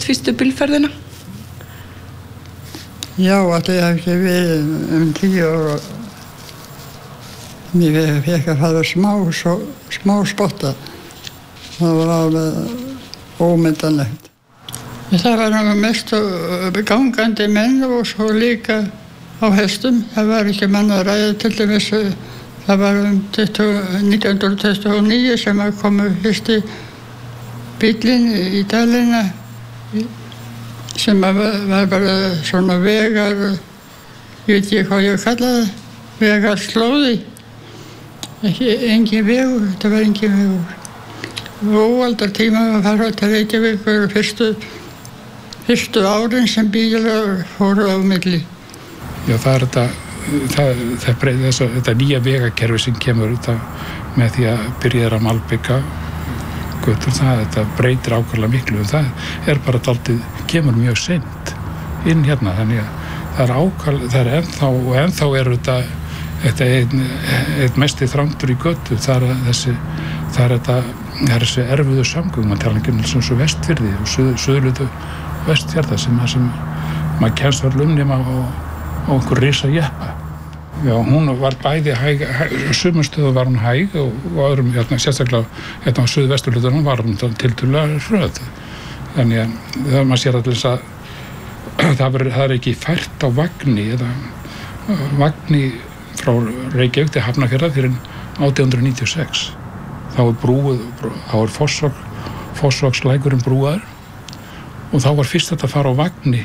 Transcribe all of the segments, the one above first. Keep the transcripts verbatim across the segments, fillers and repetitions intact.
fyrstu bílferðina? Já, allir hef ekki við um tíu ára. Mér fekk að fara smá, svo, smá spotta. Það var alveg ómyndanlegt. Það var mest gangandi menn og svo líka á hestum. Það var ekki mann að ræða, til dæmis. Það var um nítján hundruð tuttugu og níu sem komu fyrsti bíllinn í dalina sem var bara svona vegar, ég veit ekki hvað ég kallaði, vegarslóði. Ekki, engin vegur, þetta var engin vegur. Óaldartíma að fara til Reykjavíkur fyrstu, fyrstu árin sem bílar fóru á milli. Já, það er þetta, það, það breyð, þess, þetta nýja vegakerfi sem kemur þetta, með því að byrja að malbika götur, það þetta breytir ákvarðlega miklu. Það er bara dálítið, kemur mjög seint inn hérna, þannig að það er ákvarðlega, það er ennþá, og ennþá er þetta, þetta er einn, einn mesti þrándur í götu, það er þessi, það er þetta, það er þessi erfiðu samgöngum, mann tala ekki um þessu Vestfirði og suðlutu Vestfjarða sem, sem maður kemst var lumnima og og einhver risa jeppa. Já, hún var bæði hæg, hæg sumum stöðu var hún hæg og, og öðrum, hérna, sérstaklega hérna á suðvesturhlutanum var hún tiltölulega hröð. Þannig að það maður sér allir að það, var, það er ekki fært á vagni eða vagni frá Reykjavík til Hafnarfjarðar fyrir átján hundruð níutíu og sex. Þá er brúið, þá er Fossvog, Fossvogslækurinn brúaður og þá var fyrst þetta að fara á vagni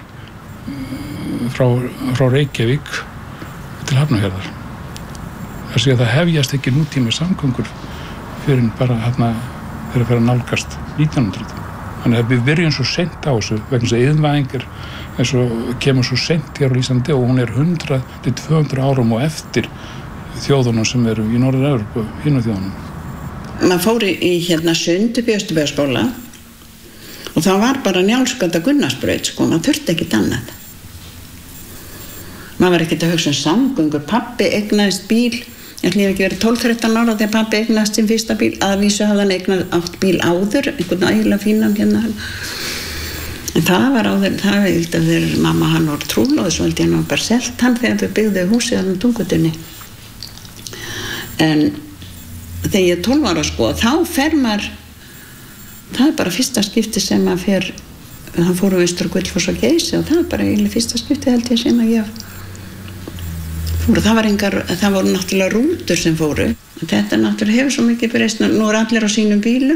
Frá, frá Reykjavík til Hafnarfjarðar. Þess að það hefjast ekki nútíma samgöngur fyrir bara hérna þegar fyrir að nálgast nítján hundruð. Þannig að við byrjum svo seint á þessu vegna þess að iðnvæðing er eins og kemur svo seint hér á Íslandi og hún er hundrað til tvö hundruð árum og eftir þjóðunum sem eru í Norður-Evrópu, hinu þjóðunum. Man fór í hérna Sund upp í Austurbæjarskóla og það var bara Njálsgata Gunnarsbraut, sko, maður þurfti ekkert annað. Maður var ekkert að hugsa um samgöngur. Pabbi eignaðist bíl, ég ætla ekki verið tólf þrettán ára þegar pabbi eignaðist sin fyrsta bíl. Að vísu hafði hann eignað átt bíl áður, einhvern ægilega fínan hérna. En það var áður, það vildi að þeir mamma hann voru trúlóð, svo vildi hann var bara selt hann þegar þau byggðu húsið hann á Tungutunni. En þegar ég er tólf ára, sko, þá fer maður, það er bara fyrsta skipti sem maður fer, hann fór á Austur og Gullfoss og Geysi og það er bara eiginlega fyrsta skipti held ég sem að ég fóru. Það var engar, það voru náttúrulega rútur sem fóru. Þetta náttúrulega hefur svo mikið breyst. Nú er allir á sínum bílum.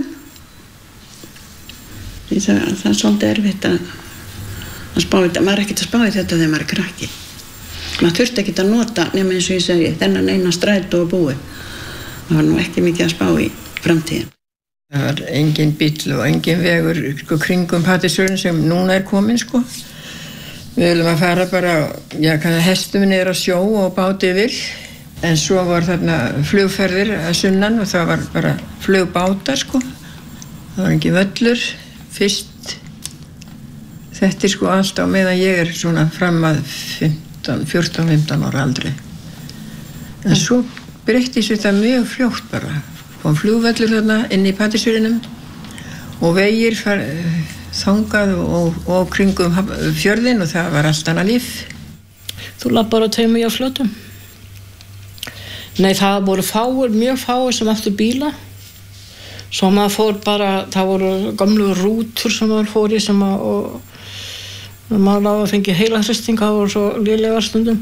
Það, það er svolítið erfitt að, að spá þetta. Maður er ekkert að spá í þetta þegar maður er krakki. Maður þurfti ekkert að nota, nema eins og ég segi, þennan eina strætó og búi. Það var nú ekki mikið að spá í framtíðin. Það var engin bíll og engin vegur sko, kringum Patreksfjörðinn sem núna er komin, sko. Við viljum að fara bara, já, hestum niður á sjó og báti yfir. En svo var þarna flugferðir að sunnan og það var bara flugbátar, sko. Það var engin völlur, fyrst. Þetta er sko allt á meðan ég er svona fram að fjórtán fimmtán ára aldrei. En svo breyttist þetta mjög fljótt bara. Kom flugvöllur þarna inn í Patreksfjörðinum og vegir far, þangað og, og kringum fjörðin og það var allt annað líf. Þú labbar á tveimur járnfljótum. Nei, það voru fáir, mjög fáir sem áttu bíla. Svo maður fór bara, það voru gamlu rútur sem maður fór í sem að, og maður lág að fengi heilahristing, það voru svo lélegar stundum.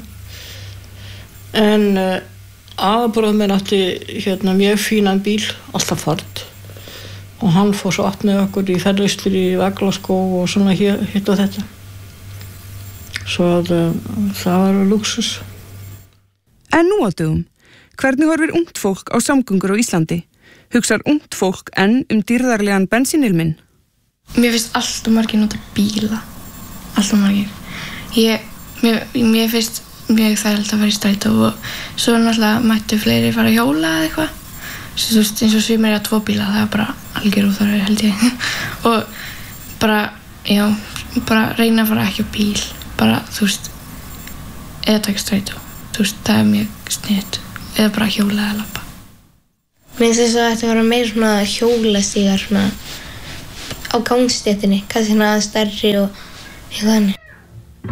En uh, aðbróð minn átti hérna mjög fínan bíl, alltaf Ford. Og hann fór svo átt með okkur í ferðaustur í Vaglaskóg og svona hér, hitt og þetta. Svo að það var lúxus. En nú á dögum, hvernig horfir ungt fólk á samgöngur á Íslandi? Hugsar ungt fólk enn um dýrðarlegan bensínilminn? Mér finnst alltaf margir nota bíla. Alltaf margir. Ég, mér, mér finnst mjög þægilegt að fara í strætó og svo náttúrulega mættu fleiri fara að hjóla eða eitthvað. Svo, þú veist, eins og sumir eiga tvo bíla, það er bara algjör óþarfi held ég. Og bara, já, bara reyna að fara ekki á bíl. Bara, þú veist, eða taka strætó. Þú veist, það er mjög sniðugt. Eða bara hjóla eða labba. Mér finnst þess að þetta vera meira svona hjólastígar svona á gangstéttinni, kannski svona aðeins stærri og eitthvað þannig.